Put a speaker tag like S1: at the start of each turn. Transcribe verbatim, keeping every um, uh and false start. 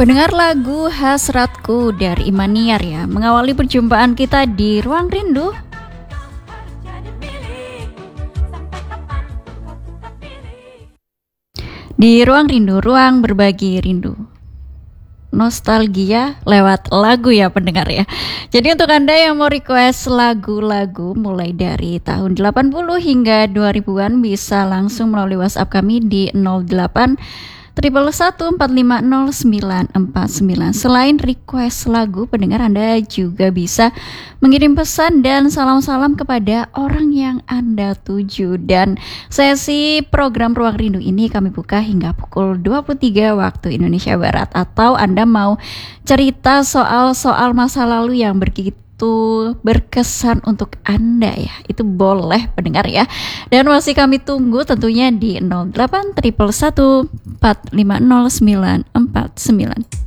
S1: Pendengar lagu Hasratku dari Imaniar ya, mengawali perjumpaan kita di Ruang Rindu. Di Ruang Rindu, ruang berbagi rindu. Nostalgia lewat lagu ya pendengar ya. Jadi untuk Anda yang mau request lagu-lagu mulai dari tahun delapan puluh hingga dua ribuan bisa langsung melalui WhatsApp kami di nol delapan satu satu empat lima nol sembilan empat sembilan. Selain request lagu, pendengar Anda juga bisa mengirim pesan dan salam-salam kepada orang yang Anda tuju. Dan sesi program Ruang Rindu ini kami buka hingga pukul dua puluh tiga waktu Indonesia Barat. Atau Anda mau cerita soal-soal masa lalu yang begitu berkesan untuk Anda ya, itu boleh pendengar ya. Dan masih kami tunggu tentunya di nol delapan satu satu empat lima nol sembilan empat sembilan.